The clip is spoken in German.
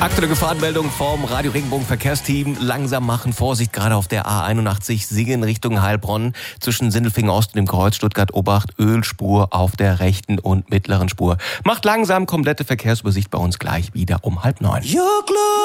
Aktuelle Gefahrenmeldung vom Radio Regenbogen Verkehrsteam. Langsam machen, Vorsicht, gerade auf der A81 Singen Richtung Heilbronn. Zwischen Sindelfingen Ost und dem Kreuz Stuttgart-Obacht Ölspur auf der rechten und mittleren Spur. Macht langsam, komplette Verkehrsübersicht bei uns gleich wieder um 8:30.